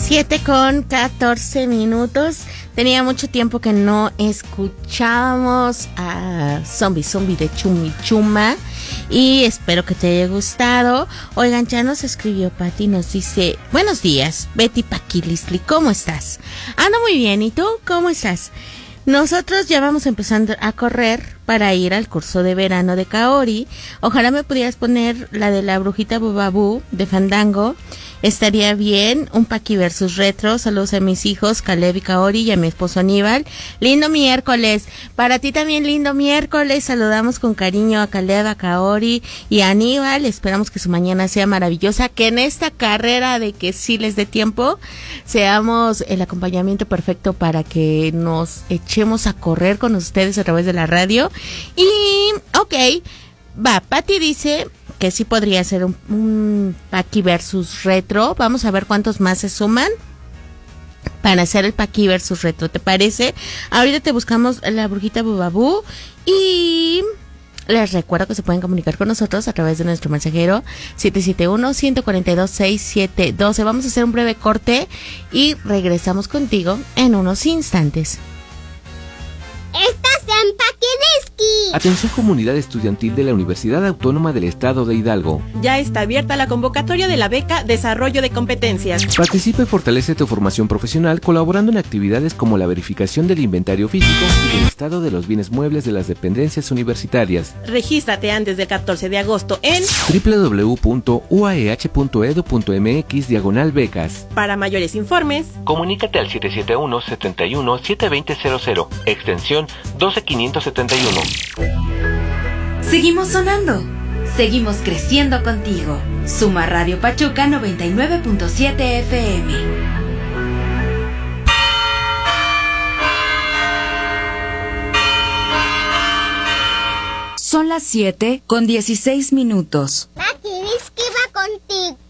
7:14. Tenía mucho tiempo que no escuchábamos a Zombie de Chumichuma y espero que te haya gustado. Oigan, ya nos escribió Pati, nos dice: buenos días, Betty Paquilisli, ¿cómo estás? Ando muy bien, ¿y tú? ¿Cómo estás? Nosotros ya vamos empezando a correr para ir al curso de verano de Kaori. Ojalá me pudieras poner la de la brujita Bubabú de Fandango. Estaría bien. Un Paqui versus Retro. Saludos a mis hijos Caleb y Kaori y a mi esposo Aníbal. Lindo miércoles. Para ti también lindo miércoles. Saludamos con cariño a Caleb, a Kaori y a Aníbal. Esperamos que su mañana sea maravillosa. Que en esta carrera de que sí les dé tiempo, seamos el acompañamiento perfecto para que nos echemos a correr con ustedes a través de la radio. Y, ok, va, Pati dice que sí podría ser un Paqui versus Retro. Vamos a ver cuántos más se suman para hacer el Paqui versus Retro, ¿te parece? Ahorita te buscamos la brujita Bubabú y les recuerdo que se pueden comunicar con nosotros a través de nuestro mensajero 771-142-6712. Vamos a hacer un breve corte y regresamos contigo en unos instantes. ¡Estás en Paquilisqui! Atención comunidad estudiantil de la Universidad Autónoma del Estado de Hidalgo. Ya está abierta la convocatoria de la beca Desarrollo de Competencias. Participa y fortalece tu formación profesional colaborando en actividades como la verificación del inventario físico y del estado de los bienes muebles de las dependencias universitarias. Regístrate antes del 14 de agosto en www.uaeh.edu.mx/becas. Para mayores informes, comunícate al 771-71-72000, extensión 12571. Seguimos sonando, seguimos creciendo contigo. Suma Radio Pachuca 99.7 FM. Son las 7:16. Paquilisqui va contigo.